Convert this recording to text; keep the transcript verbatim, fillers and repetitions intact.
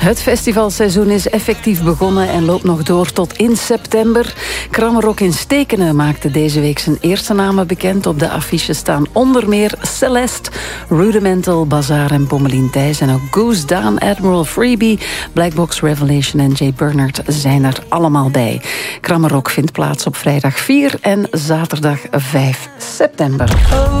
Het festivalseizoen is effectief begonnen en loopt nog door tot in september. Krammerok in Stekene maakte deze week zijn eerste namen bekend. Op de affiche staan onder meer Celeste, Rudimental, Bazaar en Pommelien Thijs. En ook Goose Down, Admiral Freebie, Blackbox Revelation en Jay Bernard zijn er allemaal bij. Krammerok vindt plaats op vrijdag vier en zaterdag vijf september.